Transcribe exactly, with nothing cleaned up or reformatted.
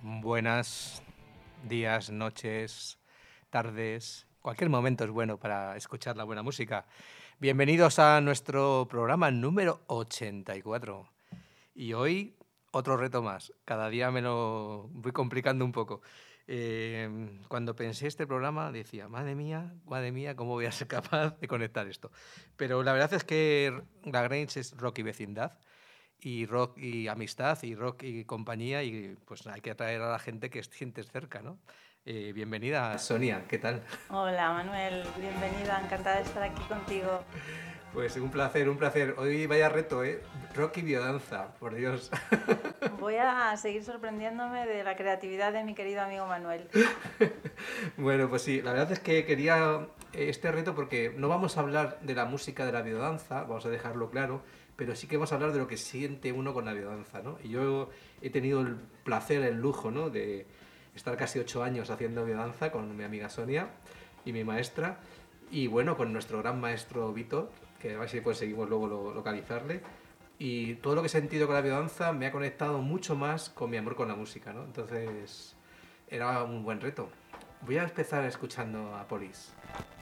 Buenas días, noches, tardes, cualquier momento es bueno para escuchar la buena música. Bienvenidos a nuestro programa número ochenta y cuatro. Y hoy otro reto más. Cada día me lo voy complicando un poco. Eh, cuando pensé este programa decía, madre mía, madre mía, ¿cómo voy a ser capaz de conectar esto? Pero la verdad es que La Grange es rock y vecindad, y rock y amistad, y rock y compañía, y pues hay que atraer a la gente que sientes cerca, ¿no? Eh, bienvenida, Sonia, ¿qué tal? Hola Manuel, bienvenida, encantada de estar aquí contigo. Pues un placer, un placer. Hoy vaya reto, ¿eh? Rock y biodanza, por Dios. Voy a seguir sorprendiéndome de la creatividad de mi querido amigo Manuel. Bueno, pues sí, la verdad es que quería este reto porque no vamos a hablar de la música de la biodanza, vamos a dejarlo claro, pero sí que vamos a hablar de lo que siente uno con la biodanza, ¿no? Y yo he tenido el placer, el lujo, ¿no? De estar casi ocho años haciendo biodanza con mi amiga Sonia y mi maestra, y bueno, con nuestro gran maestro Vito, que a ver si conseguimos luego lo- localizarle. Y todo lo que he sentido con la biodanza me ha conectado mucho más con mi amor con la música, ¿no? Entonces era un buen reto. Voy a empezar escuchando a Police.